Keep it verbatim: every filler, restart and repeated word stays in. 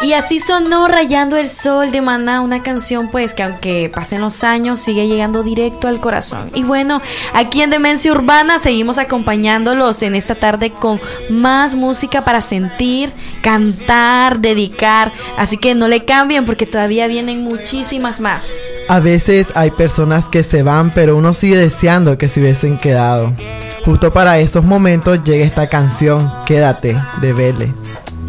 Y así sonó Rayando el Sol de Maná, una canción pues que aunque pasen los años sigue llegando directo al corazón. Y bueno, aquí en Demencia Urbana seguimos acompañándolos en esta tarde con más música para sentir, cantar, dedicar. Así que no le cambien porque todavía vienen muchísimas más. A veces hay personas que se van, pero uno sigue deseando que se hubiesen quedado. Justo para estos momentos llega esta canción, Quédate, de Vele.